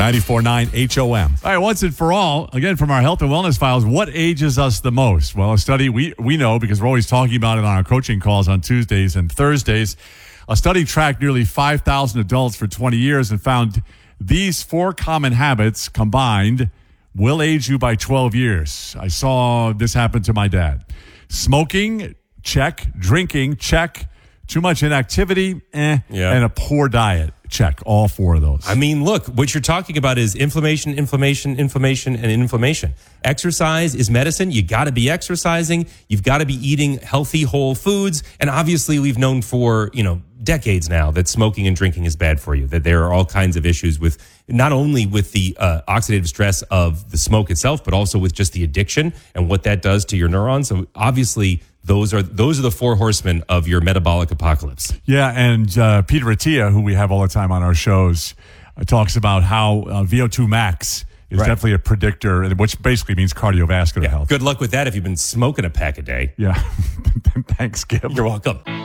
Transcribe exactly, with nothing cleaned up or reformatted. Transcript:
ninety-four point nine H O M. All right, once and for all, again, from our health and wellness files, what ages us the most? Well, a study we, we know because we're always talking about it on our coaching calls on Tuesdays and Thursdays. A study tracked nearly five thousand adults for twenty years and found these four common habits combined will age you by twelve years. I saw this happen to my dad. Smoking, check. Drinking, check. Too much inactivity, eh. Yeah. And a poor diet, check. All four of those. I mean, look, what you're talking about is inflammation, inflammation, inflammation, and inflammation. Exercise is medicine. You got to be exercising. You've got to be eating healthy, whole foods. And obviously, we've known for, you know, decades now that smoking and drinking is bad for you, that there are all kinds of issues with not only with the uh, oxidative stress of the smoke itself, but also with just the addiction and what that does to your neurons. So obviously, those are those are the four horsemen of your metabolic apocalypse. Yeah, and uh, Peter Attia, who we have all the time on our shows, uh, talks about how uh, V O two max is Right. definitely a predictor, which basically means cardiovascular Yeah. health. Good luck with that if you've been smoking a pack a day. Yeah. Thanks, Gib. You're welcome.